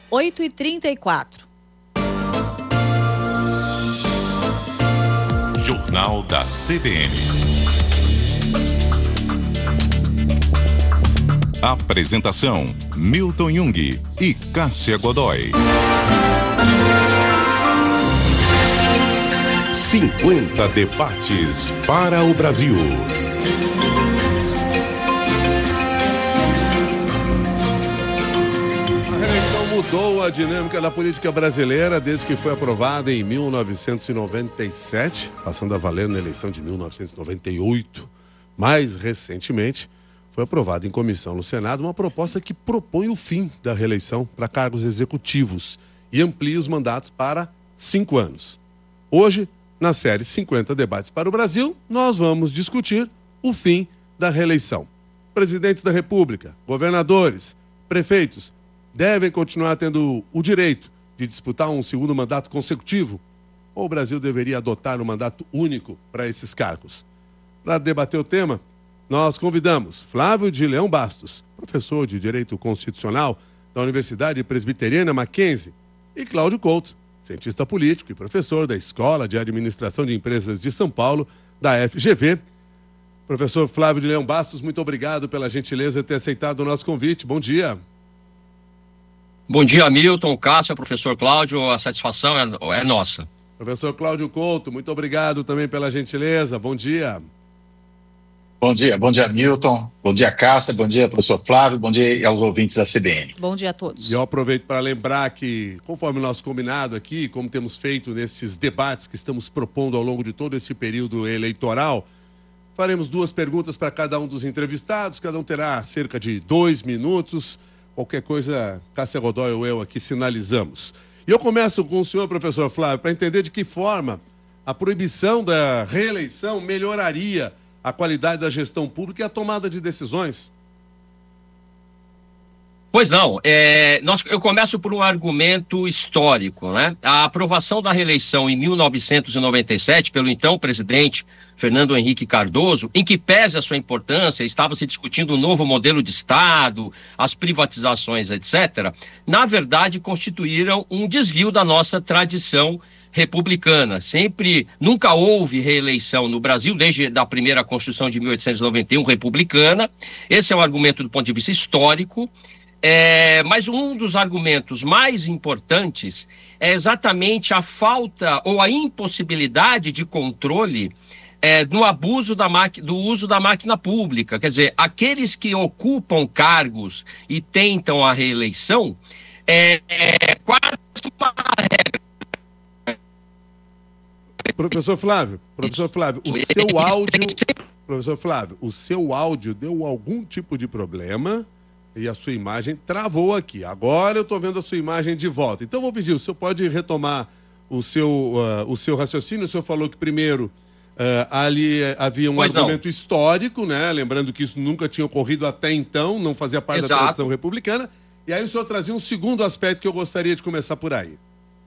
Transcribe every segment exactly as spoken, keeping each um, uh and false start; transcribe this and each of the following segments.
oito e trinta e quatro. Jornal da C B N. Apresentação: Milton Jung e Cássia Godoy. cinquenta debates para o Brasil. A reeleição mudou a dinâmica da política brasileira desde que foi aprovada em mil novecentos e noventa e sete, passando a valer na eleição de mil novecentos e noventa e oito. Mais recentemente, foi aprovada em comissão no Senado uma proposta que propõe o fim da reeleição para cargos executivos e amplia os mandatos para cinco anos. Hoje, na série cinquenta debates para o Brasil, nós vamos discutir o fim da reeleição. Presidentes da República, governadores, prefeitos devem continuar tendo o direito de disputar um segundo mandato consecutivo, ou o Brasil deveria adotar um mandato único para esses cargos? Para debater o tema, nós convidamos Flávio de Leão Bastos, professor de Direito Constitucional da Universidade Presbiteriana Mackenzie, e Cláudio Couto, cientista político e professor da Escola de Administração de Empresas de São Paulo, da F G V. Professor Flávio de Leão Bastos, muito obrigado pela gentileza de ter aceitado o nosso convite. Bom dia. Bom dia, Milton, Cássia, professor Cláudio, a satisfação é, é nossa. Professor Cláudio Couto, muito obrigado também pela gentileza. Bom dia. Bom dia, bom dia, Milton, bom dia, Cássia, bom dia, professor Flávio, bom dia aos ouvintes da C B N. Bom dia a todos. E eu aproveito para lembrar que, conforme o nosso combinado aqui, como temos feito nestes debates que estamos propondo ao longo de todo esse período eleitoral, faremos duas perguntas para cada um dos entrevistados, cada um terá cerca de dois minutos, qualquer coisa, Cássia Godoy ou eu aqui sinalizamos. E eu começo com o senhor, professor Flávio, para entender de que forma a proibição da reeleição melhoraria a qualidade da gestão pública e a tomada de decisões. Pois não, é, nós, eu começo por um argumento histórico, né? A aprovação da reeleição em mil novecentos e noventa e sete pelo então presidente Fernando Henrique Cardoso, em que pese a sua importância, estava se discutindo um novo modelo de Estado, as privatizações, etcétera, na verdade constituíram um desvio da nossa tradição republicana. Sempre, nunca houve reeleição no Brasil, desde a primeira Constituição de mil oitocentos e noventa e um republicana. Esse é um argumento do ponto de vista histórico. É, mas um dos argumentos mais importantes é exatamente a falta ou a impossibilidade de controle é, no abuso da máquina, do uso da máquina pública. Quer dizer, aqueles que ocupam cargos e tentam a reeleição, é, é quase uma regra. Professor Flávio, professor Flávio, o seu áudio, professor Flávio, o seu áudio deu algum tipo de problema e a sua imagem travou aqui. Agora eu estou vendo a sua imagem de volta. Então vou pedir, o senhor pode retomar o seu, uh, o seu raciocínio? O senhor falou que primeiro uh, ali havia um pois argumento não. histórico, né? Lembrando que isso nunca tinha ocorrido até então, não fazia parte Exato. da tradição republicana. E aí o senhor trazia um segundo aspecto que eu gostaria de começar por aí.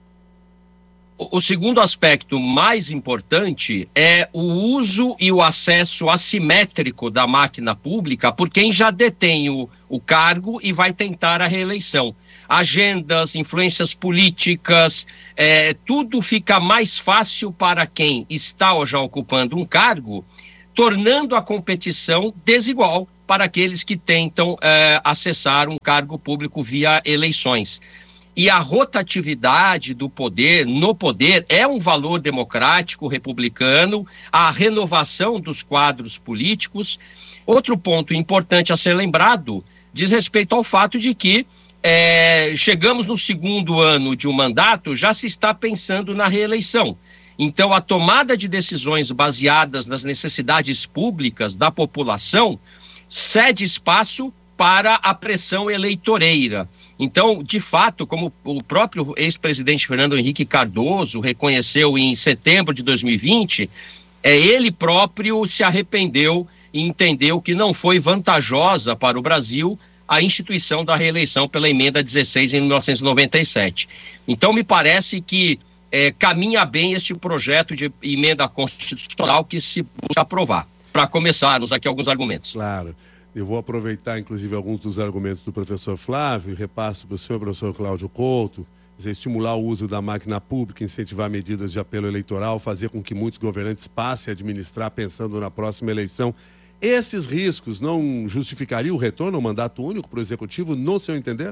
O segundo aspecto mais importante é o uso e o acesso assimétrico da máquina pública por quem já detém o, o cargo e vai tentar a reeleição. Agendas, influências políticas, é, tudo fica mais fácil para quem está ou já ocupando um cargo, tornando a competição desigual para aqueles que tentam é, acessar um cargo público via eleições. E a rotatividade do poder, no poder, é um valor democrático republicano, a renovação dos quadros políticos. Outro ponto importante a ser lembrado diz respeito ao fato de que é, chegamos no segundo ano de um mandato, já se está pensando na reeleição. Então, a tomada de decisões baseadas nas necessidades públicas da população cede espaço para a pressão eleitoreira. Então, de fato, como o próprio ex-presidente Fernando Henrique Cardoso reconheceu em setembro de dois mil e vinte, é, ele próprio se arrependeu e entendeu que não foi vantajosa para o Brasil a instituição da reeleição pela emenda dezesseis em mil novecentos e noventa e sete. Então, me parece que é, caminha bem este projeto de emenda constitucional que se busca aprovar. Para começarmos aqui alguns argumentos. Claro. Eu vou aproveitar, inclusive, alguns dos argumentos do professor Flávio, repasso para o senhor, professor Cláudio Couto, dizer, estimular o uso da máquina pública, incentivar medidas de apelo eleitoral, fazer com que muitos governantes passem a administrar pensando na próxima eleição. Esses riscos não justificariam o retorno ao mandato único para o Executivo, no seu entender?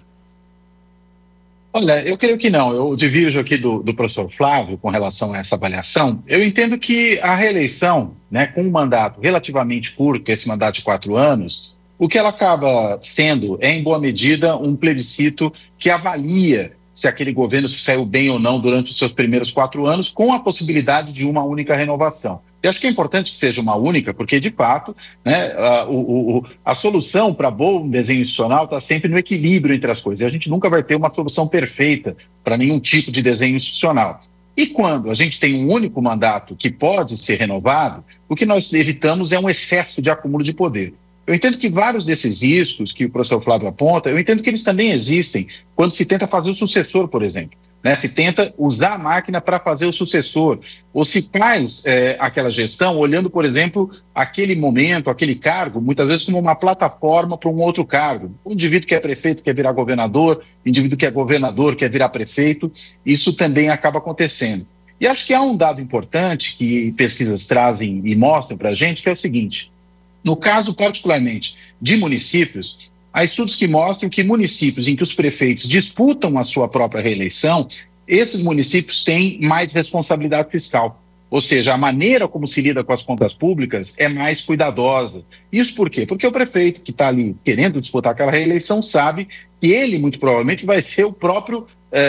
Olha, eu creio que não. Eu divirjo aqui do, do professor Flávio com relação a essa avaliação. Eu entendo que a reeleição, né, com um mandato relativamente curto, esse mandato de quatro anos, o que ela acaba sendo é, em boa medida, um plebiscito que avalia se aquele governo saiu bem ou não durante os seus primeiros quatro anos, com a possibilidade de uma única renovação. E acho que é importante que seja uma única, porque, de fato, né, a, o, o, a solução para bom desenho institucional está sempre no equilíbrio entre as coisas. E a gente nunca vai ter uma solução perfeita para nenhum tipo de desenho institucional. E quando a gente tem um único mandato que pode ser renovado, o que nós evitamos é um excesso de acúmulo de poder. Eu entendo que vários desses riscos que o professor Flávio aponta, eu entendo que eles também existem quando se tenta fazer o sucessor, por exemplo. Né, se tenta usar a máquina para fazer o sucessor, ou se faz é, aquela gestão olhando, por exemplo, aquele momento, aquele cargo, muitas vezes como uma plataforma para um outro cargo. O indivíduo que é prefeito quer virar governador, o indivíduo que é governador quer virar prefeito, isso também acaba acontecendo. E acho que há um dado importante que pesquisas trazem e mostram para a gente, que é o seguinte: no caso particularmente de municípios, há estudos que mostram que municípios em que os prefeitos disputam a sua própria reeleição, esses municípios têm mais responsabilidade fiscal. Ou seja, a maneira como se lida com as contas públicas é mais cuidadosa. Isso por quê? Porque o prefeito que está ali querendo disputar aquela reeleição sabe que ele, muito provavelmente, vai ser o próprio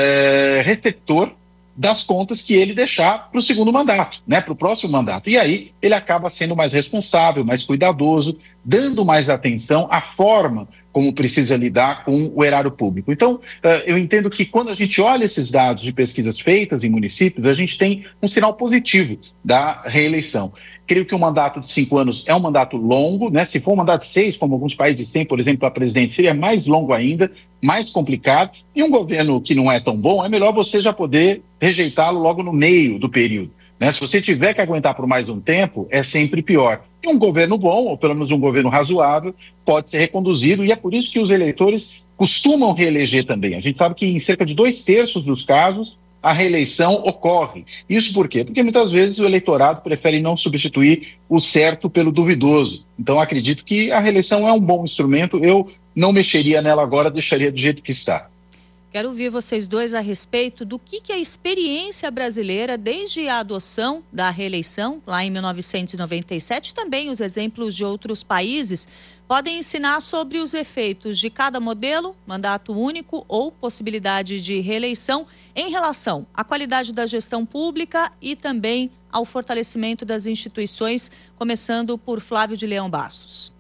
é, receptor das contas que ele deixar para o segundo mandato, né, para o próximo mandato. E aí ele acaba sendo mais responsável, mais cuidadoso, dando mais atenção à forma como precisa lidar com o erário público. Então, uh, eu entendo que quando a gente olha esses dados de pesquisas feitas em municípios, a gente tem um sinal positivo da reeleição. Creio que um mandato de cinco anos é um mandato longo, né? Se for um mandato de seis, como alguns países têm, por exemplo, para presidente, seria mais longo ainda, mais complicado. E um governo que não é tão bom, é melhor você já poder rejeitá-lo logo no meio do período. Né? Se você tiver que aguentar por mais um tempo, é sempre pior. E um governo bom, ou pelo menos um governo razoável, pode ser reconduzido, e é por isso que os eleitores costumam reeleger também. A gente sabe que em cerca de dois terços dos casos, a reeleição ocorre. Isso por quê? Porque muitas vezes o eleitorado prefere não substituir o certo pelo duvidoso. Então acredito que a reeleição é um bom instrumento, eu não mexeria nela agora, deixaria do jeito que está. Quero ouvir vocês dois a respeito do que, que a experiência brasileira, desde a adoção da reeleição, lá em mil novecentos e noventa e sete, também os exemplos de outros países, podem ensinar sobre os efeitos de cada modelo, mandato único ou possibilidade de reeleição, em relação à qualidade da gestão pública e também ao fortalecimento das instituições, começando por Flávio de Leão Bastos.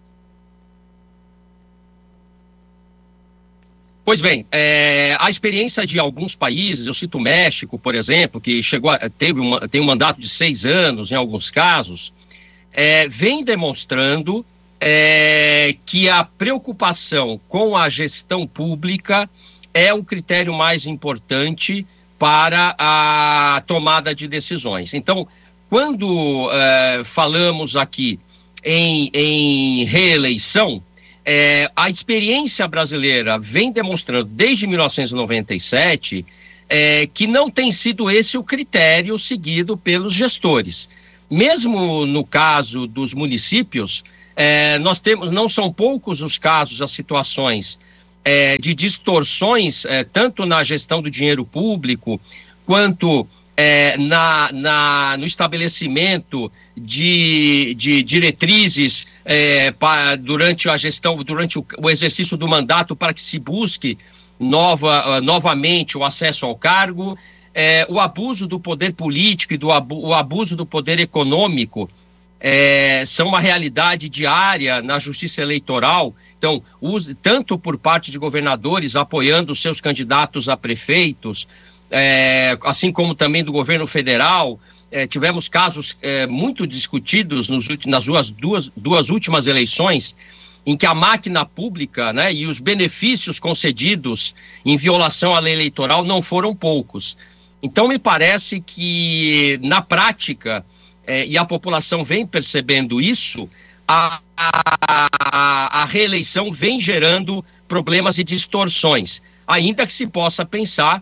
Pois bem, é, a experiência de alguns países, eu cito o México, por exemplo, que chegou a, teve uma, tem um mandato de seis anos em alguns casos, é, vem demonstrando é, que a preocupação com a gestão pública é o critério mais importante para a tomada de decisões. Então, quando é, falamos aqui em, em reeleição, É, a experiência brasileira vem demonstrando desde mil novecentos e noventa e sete é, que não tem sido esse o critério seguido pelos gestores. Mesmo no caso dos municípios, é, nós temos, não são poucos os casos, as situações é, de distorções, é, tanto na gestão do dinheiro público, quanto É, na, na, no estabelecimento de, de diretrizes é, pra, durante a gestão, durante o, o exercício do mandato, para que se busque nova, uh, novamente o acesso ao cargo, é, o abuso do poder político e do abu, o abuso do poder econômico é, são uma realidade diária na justiça eleitoral. Então, use, tanto por parte de governadores apoiando os seus candidatos a prefeitos, É, assim como também do governo federal, é, tivemos casos é, muito discutidos nos, nas duas, duas, duas últimas eleições, em que a máquina pública, né, e os benefícios concedidos em violação à lei eleitoral não foram poucos. Então me parece que na prática, é, e a população vem percebendo isso, a, a, a reeleição vem gerando problemas e distorções, ainda que se possa pensar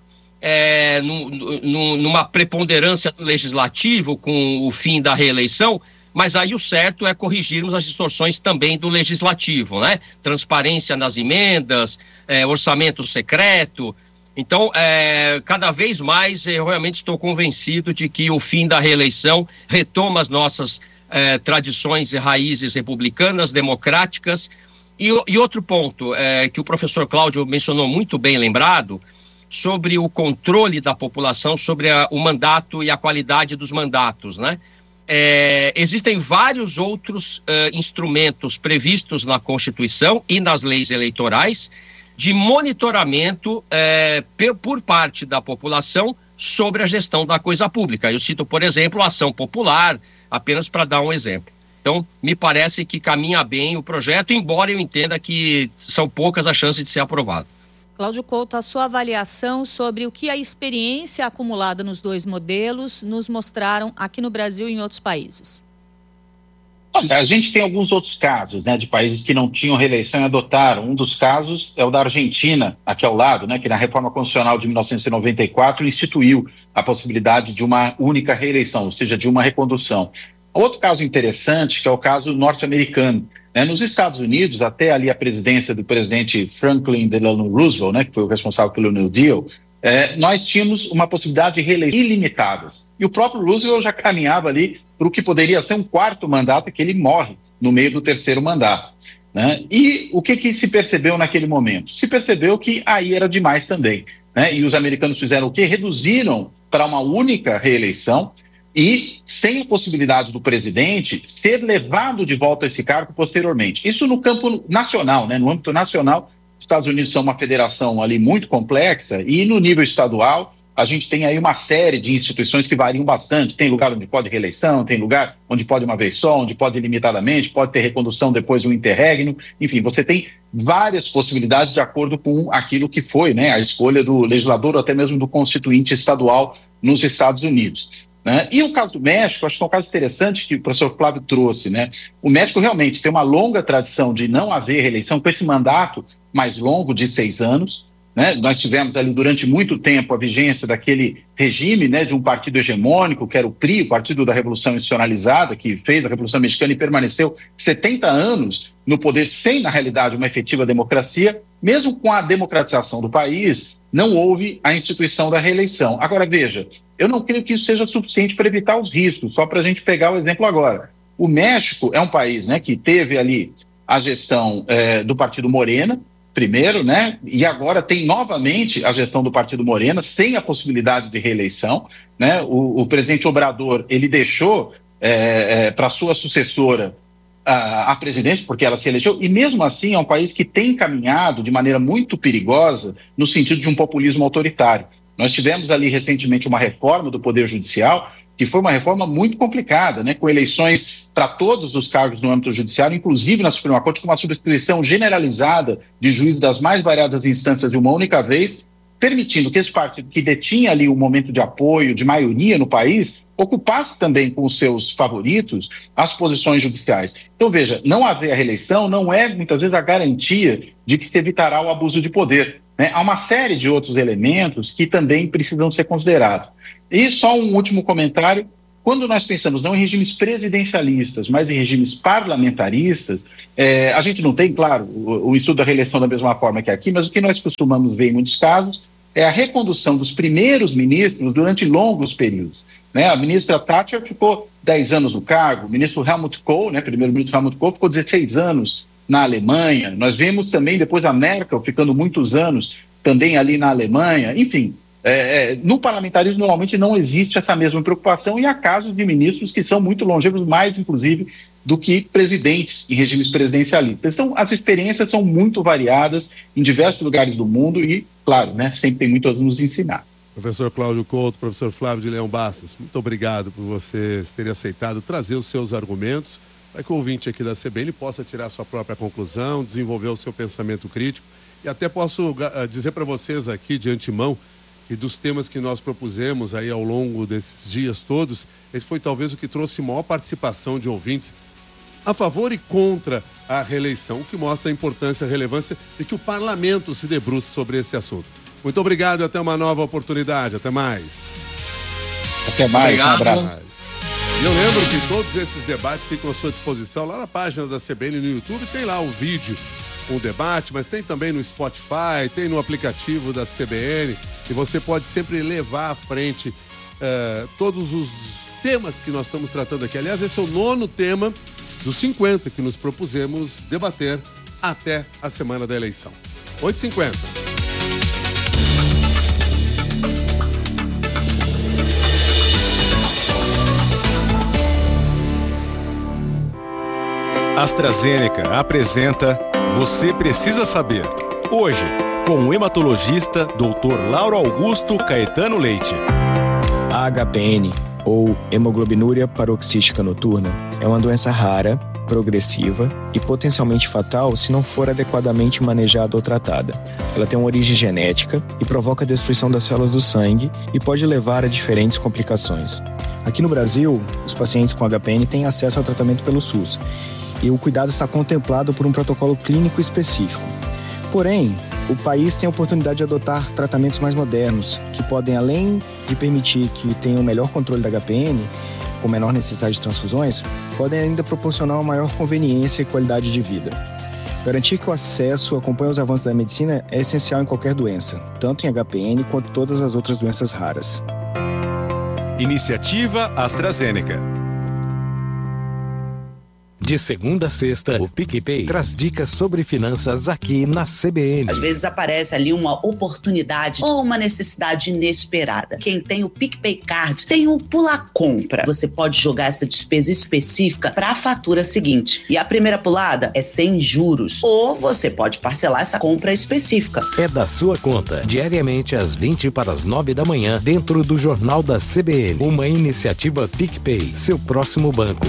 é, no, no, numa preponderância do legislativo com o fim da reeleição, mas aí o certo é corrigirmos as distorções também do legislativo, né? Transparência nas emendas, é, orçamento secreto. Então, é, cada vez mais eu realmente estou convencido de que o fim da reeleição retoma as nossas é, tradições e raízes republicanas, democráticas. E, e outro ponto é, que o professor Cláudio mencionou muito bem lembrado, sobre o controle da população, sobre a, o mandato e a qualidade dos mandatos, né? É, existem vários outros uh, instrumentos previstos na Constituição e nas leis eleitorais de monitoramento eh, por parte da população sobre a gestão da coisa pública. Eu cito, por exemplo, a ação popular, apenas para dar um exemplo. Então, me parece que caminha bem o projeto, embora eu entenda que são poucas as chances de ser aprovado. Cláudio Couto, a sua avaliação sobre o que a experiência acumulada nos dois modelos nos mostraram aqui no Brasil e em outros países? Olha, a gente tem alguns outros casos, né, de países que não tinham reeleição e adotaram. Um dos casos é o da Argentina, aqui ao lado, né, que na reforma constitucional de mil novecentos e noventa e quatro instituiu a possibilidade de uma única reeleição, ou seja, de uma recondução. Outro caso interessante, que é o caso norte-americano. Né, nos Estados Unidos, até ali a presidência do presidente Franklin Delano Roosevelt, né, que foi o responsável pelo New Deal, é, nós tínhamos uma possibilidade de reeleições ilimitadas. E o próprio Roosevelt já caminhava ali para o que poderia ser um quarto mandato, que ele morre no meio do terceiro mandato. Né? E o que, que se percebeu naquele momento? Se percebeu que aí era demais também. Né? E os americanos fizeram o quê? Reduziram para uma única reeleição e sem a possibilidade do presidente ser levado de volta a esse cargo posteriormente. Isso no campo nacional, né? No âmbito nacional, os Estados Unidos são uma federação ali muito complexa e no nível estadual a gente tem aí uma série de instituições que variam bastante. Tem lugar onde pode reeleição, tem lugar onde pode uma vez só, onde pode limitadamente, pode ter recondução depois do interregno. Enfim, você tem várias possibilidades de acordo com aquilo que foi, né, a escolha do legislador ou até mesmo do constituinte estadual nos Estados Unidos. Né? E o caso do México, acho que é um caso interessante que o professor Flávio trouxe. Né? O México realmente tem uma longa tradição de não haver reeleição, com esse mandato mais longo de seis anos. Né? Nós tivemos ali durante muito tempo a vigência daquele regime, né, de um partido hegemônico, que era o P R I, o Partido da Revolução Institucionalizada, que fez a Revolução Mexicana e permaneceu setenta anos no poder sem, na realidade, uma efetiva democracia. Mesmo com a democratização do país, não houve a instituição da reeleição. Agora, veja, eu não creio que isso seja suficiente para evitar os riscos, só para a gente pegar o exemplo agora. O México é um país, né, que teve ali a gestão eh, do Partido Morena, primeiro, né, e agora tem novamente a gestão do Partido Morena, sem a possibilidade de reeleição. Né? O, o presidente Obrador, ele deixou eh, eh, para sua sucessora a, a presidência, porque ela se elegeu, e mesmo assim é um país que tem caminhado de maneira muito perigosa no sentido de um populismo autoritário. Nós tivemos ali recentemente uma reforma do Poder Judicial, que foi uma reforma muito complicada, né, com eleições para todos os cargos no âmbito judiciário, inclusive na Suprema Corte, com uma substituição generalizada de juízes das mais variadas instâncias de uma única vez, permitindo que esse partido que detinha ali um momento de apoio, de maioria no país, ocupasse também com os seus favoritos as posições judiciais. Então, veja, não haver a reeleição não é, muitas vezes, a garantia de que se evitará o abuso de poder. Né? Há uma série de outros elementos que também precisam ser considerados. E só um último comentário: quando nós pensamos não em regimes presidencialistas, mas em regimes parlamentaristas, é, a gente não tem, claro, o, o estudo da reeleição da mesma forma que aqui, mas o que nós costumamos ver em muitos casos é a recondução dos primeiros ministros durante longos períodos. Né? A ministra Thatcher ficou dez anos no cargo, o ministro Helmut Kohl, né, primeiro-ministro Helmut Kohl, ficou dezesseis anos na Alemanha. Nós vemos também depois a Merkel ficando muitos anos também ali na Alemanha. Enfim, é, é, no parlamentarismo normalmente não existe essa mesma preocupação, e há casos de ministros que são muito longevos, mais inclusive do que presidentes em regimes presidencialistas. Então, as experiências são muito variadas em diversos lugares do mundo e, claro, né, sempre tem muito a nos ensinar. Professor Cláudio Couto, professor Flávio de Leão Bastos, muito obrigado por vocês terem aceitado trazer os seus argumentos, para que o ouvinte aqui da C B N possa tirar sua própria conclusão, desenvolver o seu pensamento crítico. E até posso uh, dizer para vocês aqui de antemão que dos temas que nós propusemos aí ao longo desses dias todos, esse foi talvez o que trouxe maior participação de ouvintes. a favor e contra a reeleição, o que mostra a importância e a relevância de que o parlamento se debruce sobre esse assunto. Muito obrigado e até uma nova oportunidade. Até mais. Até mais, Obrigado. um abraço. E eu lembro que todos esses debates ficam à sua disposição lá na página da C B N no YouTube. Tem lá o vídeo, um debate, mas tem também no Spotify, tem no aplicativo da C B N. E você pode sempre levar à frente uh, todos os temas que nós estamos tratando aqui. Aliás, esse é o nono tema dos cinquenta que nos propusemos debater até a semana da eleição. oito e cinquenta. AstraZeneca apresenta Você Precisa Saber. Hoje, com o hematologista doutor Lauro Augusto Caetano Leite. A H P N, ou hemoglobinuria paroxística noturna, é uma doença rara, progressiva e potencialmente fatal se não for adequadamente manejada ou tratada. Ela tem uma origem genética e provoca a destruição das células do sangue e pode levar a diferentes complicações. Aqui no Brasil, os pacientes com H P N têm acesso ao tratamento pelo SUS e o cuidado está contemplado por um protocolo clínico específico. Porém, o país tem a oportunidade de adotar tratamentos mais modernos, que podem, além de permitir que tenham um melhor controle da H P N, com menor necessidade de transfusões, podem ainda proporcionar uma maior conveniência e qualidade de vida. Garantir que o acesso acompanhe os avanços da medicina é essencial em qualquer doença, tanto em H P N quanto todas as outras doenças raras. Iniciativa AstraZeneca. De segunda a sexta, o PicPay traz dicas sobre finanças aqui na C B N. Às vezes aparece ali uma oportunidade ou uma necessidade inesperada. Quem tem o PicPay Card tem o Pula Compra. Você pode jogar essa despesa específica para a fatura seguinte. E a primeira pulada é sem juros. Ou você pode parcelar essa compra específica. É da sua conta, diariamente às vinte para as nove da manhã, dentro do Jornal da C B N. Uma iniciativa PicPay, seu próximo banco.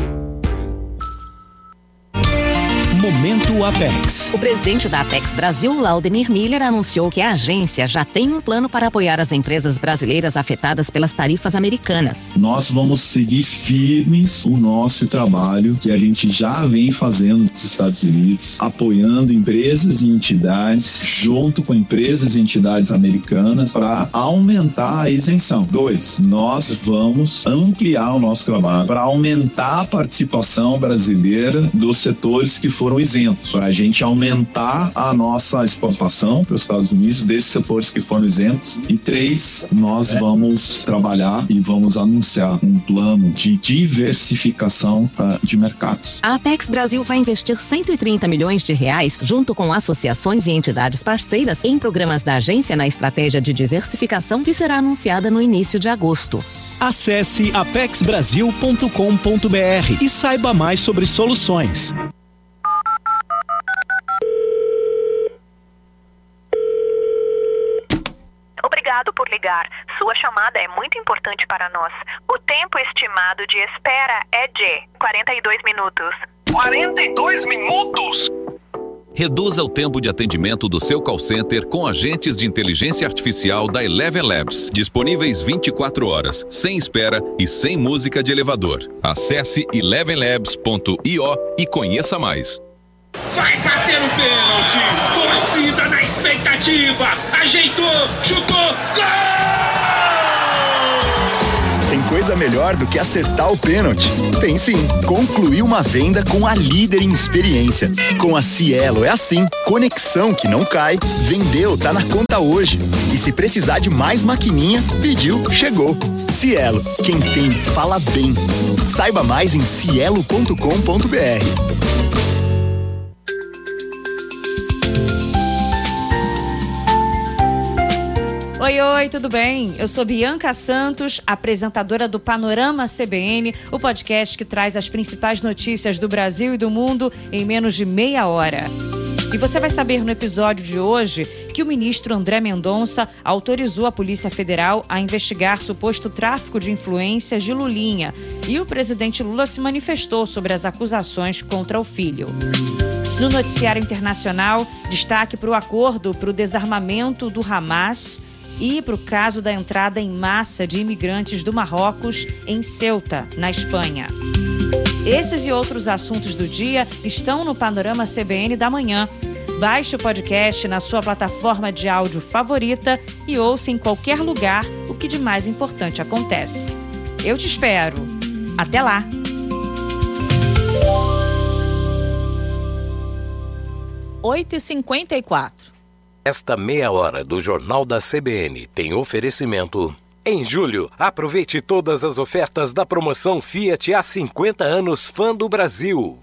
Momento Apex. O presidente da Apex Brasil, Laudemir Miller, anunciou que a agência já tem um plano para apoiar as empresas brasileiras afetadas pelas tarifas americanas. Nós vamos seguir firmes o nosso trabalho que a gente já vem fazendo nos Estados Unidos, apoiando empresas e entidades, junto com empresas e entidades americanas, para aumentar a isenção. Dois, nós vamos ampliar o nosso trabalho para aumentar a participação brasileira dos setores que foram isentos, para a gente aumentar a nossa exportação para os Estados Unidos desses setores que foram isentos. E três, nós vamos trabalhar e vamos anunciar um plano de diversificação uh, de mercados. A Apex Brasil vai investir cento e trinta milhões de reais, junto com associações e entidades parceiras, em programas da agência na estratégia de diversificação que será anunciada no início de agosto. Acesse apex brasil ponto com ponto b r e saiba mais sobre soluções. Obrigado por ligar. Sua chamada é muito importante para nós. O tempo estimado de espera é de quarenta e dois minutos. quarenta e dois minutos? Reduza o tempo de atendimento do seu call center com agentes de inteligência artificial da Eleven Labs. Disponíveis vinte e quatro horas, sem espera e sem música de elevador. Acesse eleven labs ponto i o e conheça mais. Vai bater o pênalti! Torcida na expectativa! Ajeitou! Chutou! Gol! Tem coisa melhor do que acertar o pênalti? Tem sim! Concluir uma venda com a líder em experiência. Com a Cielo é assim. Conexão que não cai. Vendeu, tá na conta hoje. E se precisar de mais maquininha, pediu, chegou. Cielo, quem tem, fala bem. Saiba mais em cielo ponto com ponto b r. Oi, oi, tudo bem? Eu sou Bianca Santos, apresentadora do Panorama C B N, o podcast que traz as principais notícias do Brasil e do mundo em menos de meia hora. E você vai saber no episódio de hoje que o ministro André Mendonça autorizou a Polícia Federal a investigar suposto tráfico de influências de Lulinha e o presidente Lula se manifestou sobre as acusações contra o filho. No noticiário internacional, destaque para o acordo para o desarmamento do Hamas e para o caso da entrada em massa de imigrantes do Marrocos em Ceuta, na Espanha. Esses e outros assuntos do dia estão no Panorama C B N da manhã. Baixe o podcast na sua plataforma de áudio favorita e ouça em qualquer lugar o que de mais importante acontece. Eu te espero. Até lá! oito e cinquenta e quatro. Esta meia hora do Jornal da C B N tem oferecimento. Em julho, aproveite todas as ofertas da promoção Fiat há cinquenta anos Fã do Brasil.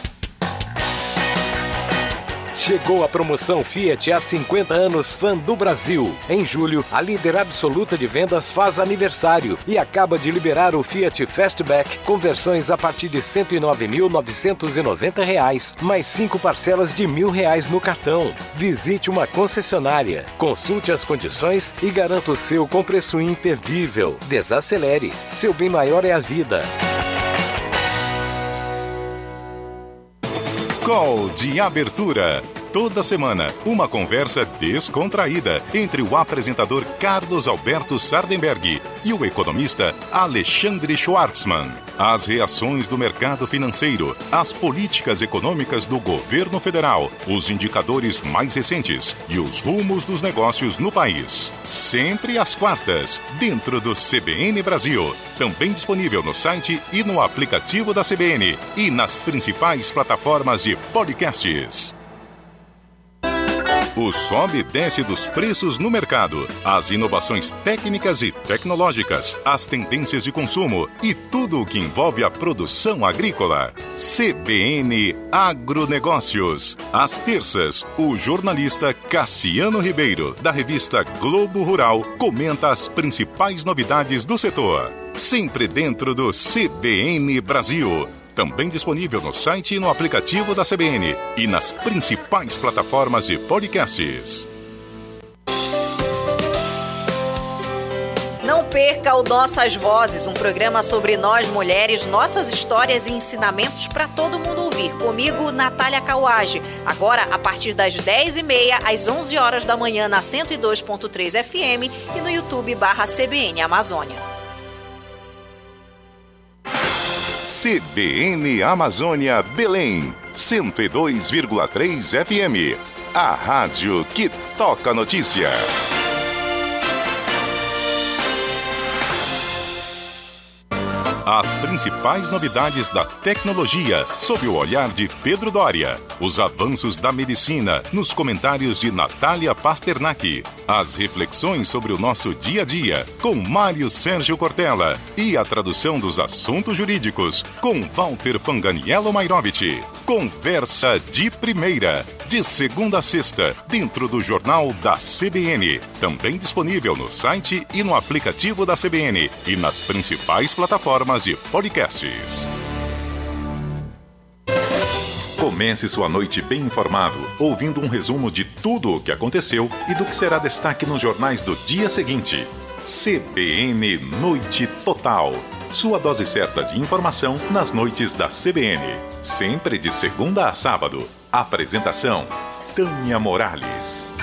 Chegou a promoção Fiat há cinquenta anos Fã do Brasil. Em julho, a líder absoluta de vendas faz aniversário e acaba de liberar o Fiat Fastback com versões a partir de cento e nove mil novecentos e noventa reais, mais cinco parcelas de mil reais no cartão. Visite uma concessionária, consulte as condições e garanta o seu com preço imperdível. Desacelere, seu bem maior é a vida. Call de abertura. Toda semana, uma conversa descontraída entre o apresentador Carlos Alberto Sardenberg e o economista Alexandre Schwartzman. As reações do mercado financeiro, as políticas econômicas do governo federal, os indicadores mais recentes e os rumos dos negócios no país. Sempre às quartas, dentro do C B N Brasil. Também disponível no site e no aplicativo da C B N e nas principais plataformas de podcasts. O sobe e desce dos preços no mercado, as inovações técnicas e tecnológicas, as tendências de consumo e tudo o que envolve a produção agrícola. C B N Agronegócios. Às terças, o jornalista Cassiano Ribeiro, da revista Globo Rural, comenta as principais novidades do setor. Sempre dentro do C B N Brasil. Também disponível no site e no aplicativo da C B N e nas principais plataformas de podcasts. Não perca o Nossas Vozes, um programa sobre nós mulheres, nossas histórias e ensinamentos para todo mundo ouvir. Comigo, Natália Kawage. Agora, a partir das dez e meia, às onze horas da manhã, na cento e dois ponto três F M e no YouTube barra C B N Amazônia. C B N Amazônia Belém, cento e dois vírgula três F M. A rádio que toca notícia. As principais novidades da tecnologia, sob o olhar de Pedro Doria. Os avanços da medicina, nos comentários de Natália Pasternak. As reflexões sobre o nosso dia a dia, com Mário Sérgio Cortella. E a tradução dos assuntos jurídicos, com Walter Fanganiello Mairovich. Conversa de primeira, de segunda a sexta, dentro do Jornal da C B N. Também disponível no site e no aplicativo da C B N e nas principais plataformas de podcasts. Comece sua noite bem informado, ouvindo um resumo de tudo o que aconteceu e do que será destaque nos jornais do dia seguinte. C B N Noite Total. Sua dose certa de informação nas noites da C B N. Sempre de segunda a sábado. Apresentação: Tânia Morales.